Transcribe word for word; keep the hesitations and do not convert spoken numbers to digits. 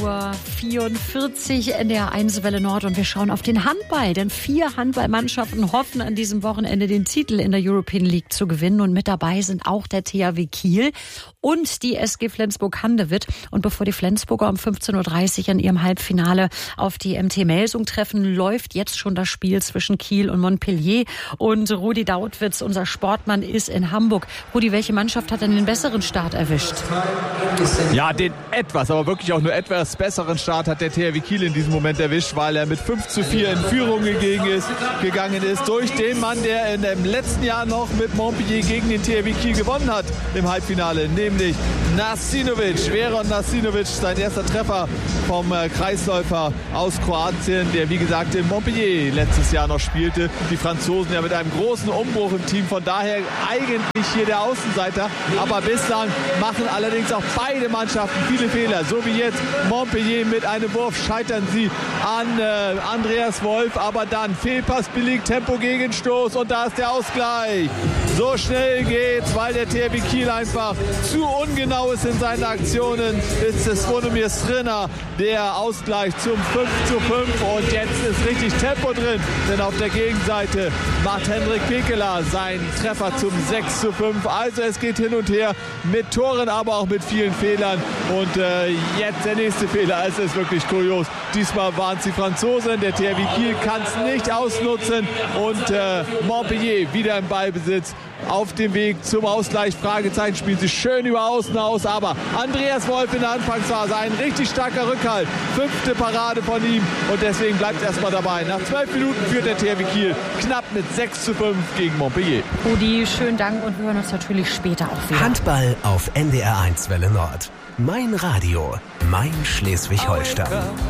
Uhr vierundvierzig, N D R eins Welle Nord, und wir schauen auf den Handball, denn vier Handballmannschaften hoffen an diesem Wochenende den Titel in der European League zu gewinnen, und mit dabei sind auch der T H W Kiel und die S G Flensburg-Handewitt. Und bevor die Flensburger um fünfzehn Uhr dreißig in ihrem Halbfinale auf die M T Melsung treffen, läuft jetzt schon das Spiel zwischen Kiel und Montpellier, und Rudi Dautwitz, unser Sportmann, ist in Hamburg. Rudi, welche Mannschaft hat denn den besseren Start erwischt? Ja, den etwas, aber wirklich auch nur etwas besseren Start hat der T H W Kiel in diesem Moment erwischt, weil er mit fünf zu vier in Führung gegangen ist, gegangen ist durch den Mann, der in dem letzten Jahr noch mit Montpellier gegen den T H W Kiel gewonnen hat im Halbfinale, nämlich Nasinovic. Veron Nasinovic, sein erster Treffer vom Kreisläufer aus Kroatien, der wie gesagt in Montpellier letztes Jahr noch spielte. Die Franzosen ja mit einem großen Umbruch im Team, von daher eigentlich hier der Außenseiter, aber bislang machen allerdings auch beide Mannschaften viele Fehler, so wie jetzt Montpellier. Mit einem Wurf scheitern sie an äh, Andreas Wolf, aber dann Fehlpass billig, Tempo Gegenstoß, und da ist der Ausgleich. So schnell geht's, weil der T H W Kiel einfach zu ungenau ist in seinen Aktionen. Ist es Zvonimir Strina, der Ausgleich zum fünf zu fünf, und jetzt ist richtig Tempo drin, denn auf der Gegenseite macht Hendrik Pekeler seinen Treffer zum sechs zu fünf. Also es geht hin und her mit Toren, aber auch mit vielen Fehlern, und äh, jetzt der nächste Fehler. Es ist wirklich kurios. Diesmal waren es die Franzosen, der T H W Kiel kann es nicht ausnutzen, und äh, Montpellier wieder im Ballbesitz. Auf dem Weg zum Ausgleich, Fragezeichen, spielen sie schön über Außen aus, aber Andreas Wolf in der Anfangsphase, ein richtig starker Rückhalt, fünfte Parade von ihm, und deswegen bleibt es erstmal dabei. Nach zwölf Minuten führt der T H W Kiel knapp mit sechs zu fünf gegen Montpellier. Rudi, schönen Dank, und wir hören uns natürlich später auch wieder. Handball auf N D R eins Welle Nord. Mein Radio, mein Schleswig-Holstein.